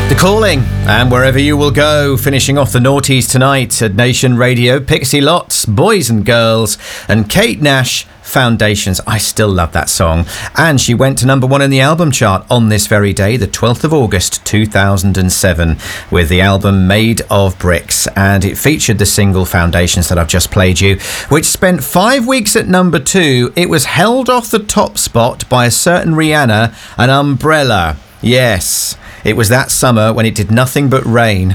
The Calling, and Wherever You Will Go, finishing off the noughties tonight at Nation Radio. Pixie Lotz, Boys and Girls, and Kate Nash, Foundations. I still love that song. And she went to number 1 in the album chart on this very day, the 12th of August 2007, with the album Made of Bricks. And it featured the single Foundations that I've just played you, which spent 5 weeks at number 2. It was held off the top spot by a certain Rihanna, An Umbrella. Yes, it was that summer when it did nothing but rain.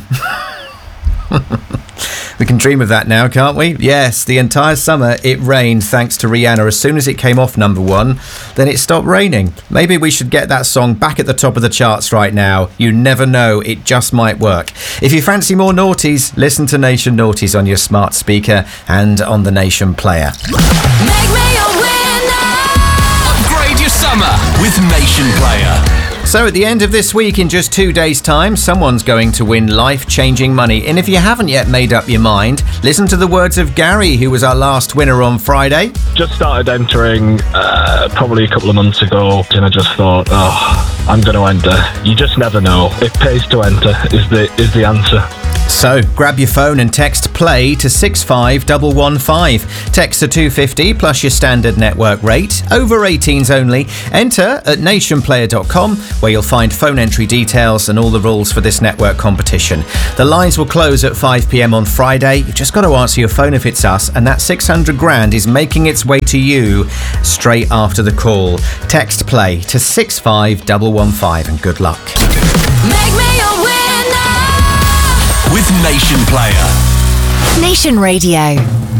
We can dream of that now, can't we? Yes, the entire summer it rained thanks to Rihanna. As soon as it came off number 1, then it stopped raining. Maybe we should get that song back at the top of the charts right now. You never know, it just might work. If you fancy more noughties, listen to Nation Noughties on your smart speaker and on the Nation player. Make me a winner. Upgrade your summer with Nation Player. So at the end of this week, in just 2 days' time, someone's going to win life-changing money. And if you haven't yet made up your mind, listen to the words of Gary, who was our last winner on Friday. Just started entering probably a couple of months ago, and I just thought, I'm going to enter. You just never know. It pays to enter is the answer. So, grab your phone and text PLAY to 65115. Text to 250 plus your standard network rate. Over 18s only. Enter at nationplayer.com, where you'll find phone entry details and all the rules for this network competition. The lines will close at 5 p.m. on Friday. You've just got to answer your phone if it's us, and that 600 grand is making its way to you straight after the call. Text PLAY to 65115, and good luck. Make me a winner. With Nation Player. Nation Radio.